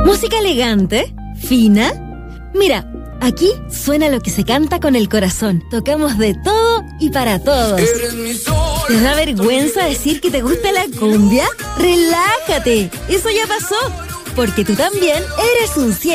Música elegante, fina. Mira, aquí suena lo que se canta con el corazón. Tocamos de todo y para todos. ¿Te da vergüenza decir que te gusta la cumbia? ¡Relájate! Eso ya pasó, porque tú también eres un 100.